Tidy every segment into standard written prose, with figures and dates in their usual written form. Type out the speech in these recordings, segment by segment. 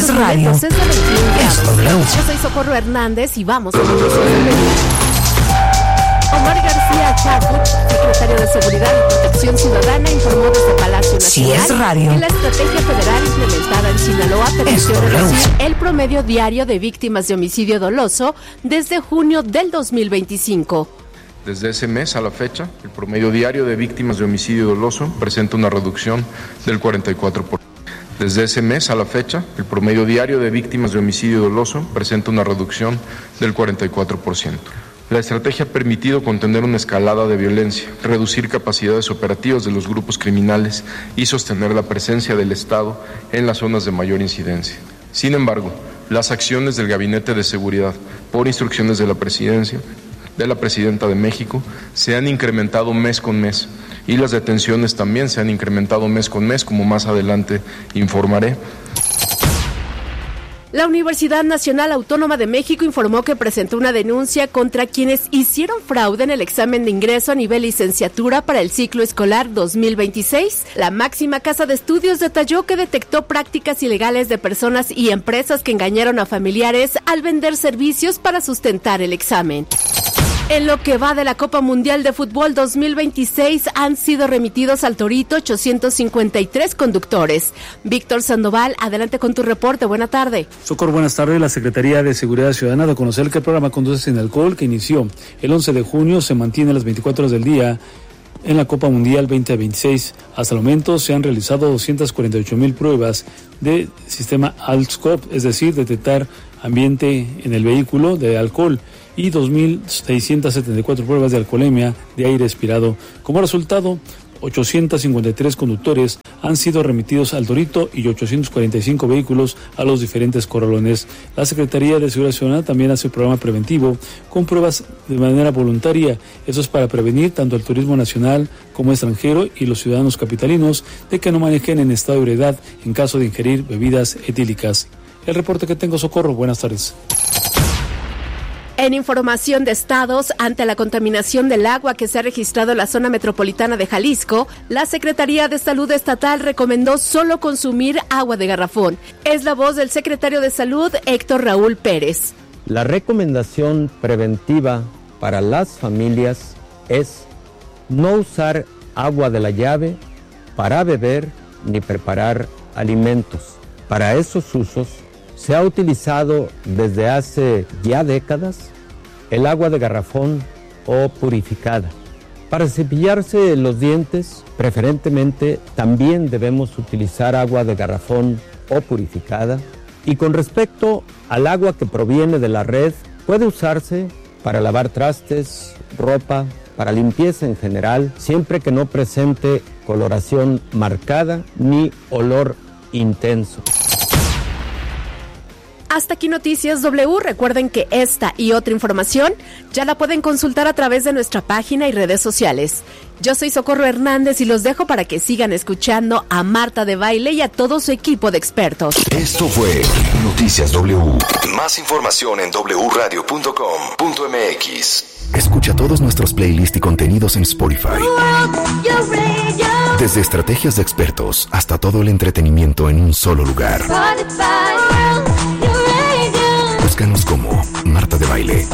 es radio. Es de 21 grados. W. Yo soy Socorro Hernández y vamos a noticias de medio. Omar García Chaco, secretario de Seguridad y Protección Ciudadana, informó desde Palacio Si Nacional es radio. que la estrategia federal implementada en Sinaloa permitió reducir el promedio diario de víctimas de homicidio doloso desde junio del 2025. Desde ese mes a la fecha, el promedio diario de víctimas de homicidio doloso presenta una reducción del 44%. Desde ese mes a la fecha, el promedio diario de víctimas de homicidio doloso presenta una reducción del 44%. La estrategia ha permitido contener una escalada de violencia, reducir capacidades operativas de los grupos criminales y sostener la presencia del Estado en las zonas de mayor incidencia. Sin embargo, las acciones del Gabinete de Seguridad, por instrucciones de la Presidencia, de la Presidenta de México, se han incrementado mes con mes y las detenciones también se han incrementado mes con mes, como más adelante informaré. La Universidad Nacional Autónoma de México informó que presentó una denuncia contra quienes hicieron fraude en el examen de ingreso a nivel licenciatura para el ciclo escolar 2026. La máxima casa de estudios detalló que detectó prácticas ilegales de personas y empresas que engañaron a familiares al vender servicios para sustentar el examen. En lo que va de la Copa Mundial de Fútbol 2026 han sido remitidos al Torito 853 conductores. Víctor Sandoval, adelante con tu reporte. Buena tarde. Socorro, buenas tardes. La Secretaría de Seguridad Ciudadana da a conocer que el programa Conduce sin Alcohol, que inició el 11 de junio, se mantiene a las 24 horas del día en la Copa Mundial 2026. Hasta el momento se han realizado 248,000 pruebas de sistema ALSCOP, es decir, detectar ambiente en el vehículo de alcohol, y 2,674 pruebas de alcoholemia de aire expirado. Como resultado, 853 conductores han sido remitidos al Torito y 845 vehículos a los diferentes corralones. La Secretaría de Seguridad Ciudadana también hace un programa preventivo con pruebas de manera voluntaria. Eso es para prevenir tanto el turismo nacional como extranjero y los ciudadanos capitalinos de que no manejen en estado de ebriedad en caso de ingerir bebidas etílicas. El reporte que tengo, Socorro. Buenas tardes. En información de estados, ante la contaminación del agua que se ha registrado en la zona metropolitana de Jalisco, la Secretaría de Salud Estatal recomendó solo consumir agua de garrafón. Es la voz del secretario de Salud, Héctor Raúl Pérez. La recomendación preventiva para las familias es no usar agua de la llave para beber ni preparar alimentos. Para esos usos, se ha utilizado desde hace ya décadas el agua de garrafón o purificada. Para cepillarse los dientes, preferentemente también debemos utilizar agua de garrafón o purificada. Y con respecto al agua que proviene de la red, puede usarse para lavar trastes, ropa, para limpieza en general, siempre que no presente coloración marcada ni olor intenso. Hasta aquí Noticias W. Recuerden que esta y otra información ya la pueden consultar a través de nuestra página y redes sociales. Yo soy Socorro Hernández y los dejo para que sigan escuchando a Marta de Baile y a todo su equipo de expertos. Esto fue Noticias W. Más información en wradio.com.mx. Escucha todos nuestros playlists y contenidos en Spotify. Desde estrategias de expertos hasta todo el entretenimiento en un solo lugar. Búscanos como Marta de Baile.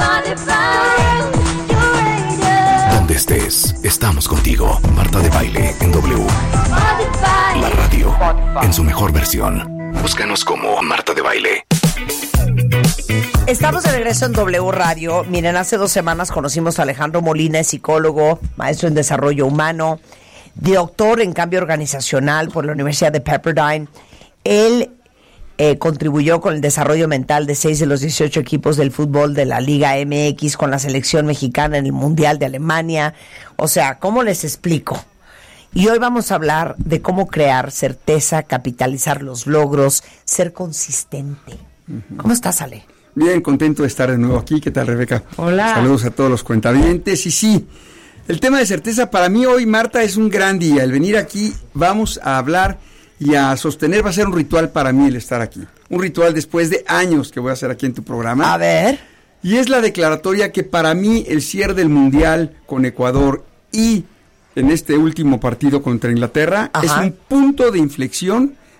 Donde estés, estamos contigo. Marta de Baile en W. La radio en su mejor versión. Búscanos como Marta de Baile. Estamos de regreso en W Radio. Miren, hace 2 semanas conocimos a Alejandro Molina, psicólogo, maestro en desarrollo humano, doctor en cambio organizacional por la Universidad de Pepperdine. Él contribuyó con el desarrollo mental de 6 de los 18 equipos del fútbol de la Liga MX con la selección mexicana en el Mundial de Alemania. O sea, ¿cómo les explico? Y hoy vamos a hablar de cómo crear certeza, capitalizar los logros, ser consistente. ¿Cómo estás, Ale? Bien, contento de estar de nuevo aquí. ¿Qué tal, Rebeca? Hola. Saludos a todos los cuentavientes. Y sí, el tema de certeza para mí hoy, Marta, es un gran día. El venir aquí, vamos a hablar y a sostener, va a ser un ritual para mí el estar aquí. Un ritual después de años que voy a hacer aquí en tu programa. A ver. Y es la declaratoria que para mí el cierre del Mundial con Ecuador y en este último partido contra Inglaterra es un punto de inflexión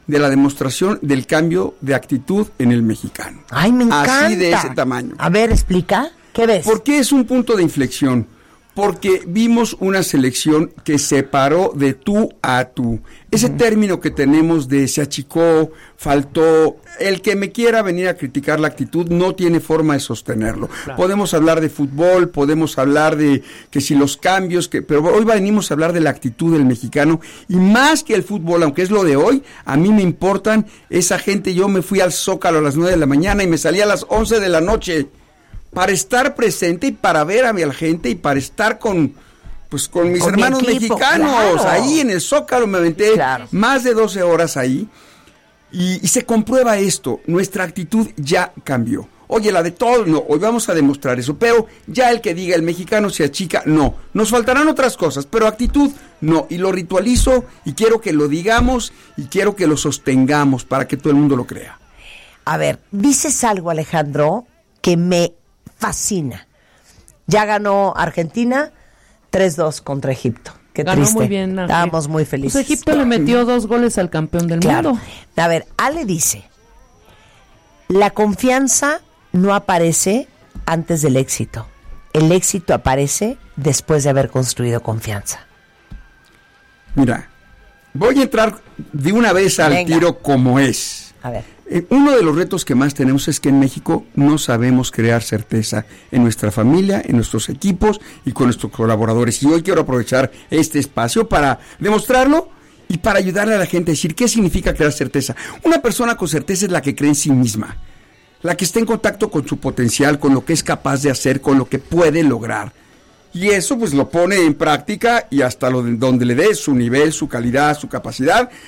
de la demostración del cambio de actitud en el mexicano. Ay, me encanta. Así de ese tamaño. A ver, explica, ¿qué ves? ¿Por qué es un punto de inflexión? Porque vimos una selección que se paró de tú a tú. Ese término que tenemos de se achicó, faltó, el que me quiera venir a criticar la actitud no tiene forma de sostenerlo. Claro. Podemos hablar de fútbol, podemos hablar de que si los cambios, pero hoy venimos a hablar de la actitud del mexicano, y más que el fútbol, aunque es lo de hoy, a mí me importan esa gente. Yo me fui al Zócalo a las 9 de la mañana y me salí a las 11 de la noche. Para estar presente y para ver a mi gente y para estar con mis hermanos equipo, mexicanos. Claro. Ahí en el Zócalo me aventé más de 12 horas ahí y se comprueba esto, nuestra actitud ya cambió. Oye, la de todos, no, hoy vamos a demostrar eso, pero ya el que diga el mexicano se achica, no. Nos faltarán otras cosas, pero actitud, no. Y lo ritualizo y quiero que lo digamos y quiero que lo sostengamos para que todo el mundo lo crea. A ver, dices algo, Alejandro, que me fascina. Ya ganó Argentina 3-2 contra Egipto. Qué ganó triste. Muy bien. Estábamos muy felices. Pues Egipto le metió 2 goles al campeón del mundo. A ver, Ale dice, la confianza no aparece antes del éxito. El éxito aparece después de haber construido confianza. Mira, voy a entrar de una vez al tiro como es. A ver. Uno de los retos que más tenemos es que en México no sabemos crear certeza en nuestra familia, en nuestros equipos y con nuestros colaboradores. Y hoy quiero aprovechar este espacio para demostrarlo y para ayudarle a la gente a decir qué significa crear certeza. Una persona con certeza es la que cree en sí misma, la que está en contacto con su potencial, con lo que es capaz de hacer, con lo que puede lograr. Y eso pues lo pone en práctica y hasta donde le dé su nivel, su calidad, su capacidad,